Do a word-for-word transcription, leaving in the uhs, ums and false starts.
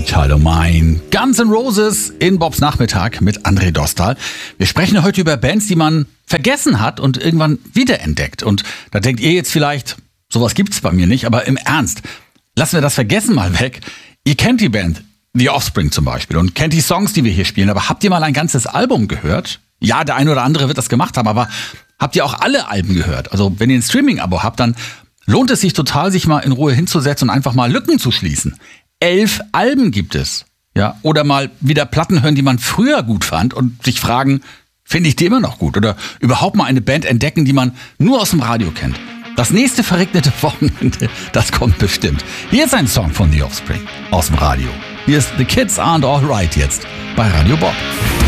Child of Mine. Guns N' Roses in Bobs Nachmittag mit André Dostal. Wir sprechen heute über Bands, die man vergessen hat und irgendwann wiederentdeckt. Und da denkt ihr jetzt vielleicht, sowas gibt's bei mir nicht, aber im Ernst, lassen wir das Vergessen mal weg. Ihr kennt die Band The Offspring zum Beispiel und kennt die Songs, die wir hier spielen, aber habt ihr mal ein ganzes Album gehört? Ja, der eine oder andere wird das gemacht haben, aber habt ihr auch alle Alben gehört? Also wenn ihr ein Streaming-Abo habt, dann lohnt es sich total, sich mal in Ruhe hinzusetzen und einfach mal Lücken zu schließen. Elf Alben gibt es. Ja, oder mal wieder Platten hören, die man früher gut fand und sich fragen, finde ich die immer noch gut? Oder überhaupt mal eine Band entdecken, die man nur aus dem Radio kennt. Das nächste verregnete Wochenende, das kommt bestimmt. Hier ist ein Song von The Offspring aus dem Radio. Hier ist The Kids Aren't Alright jetzt bei Radio Bob.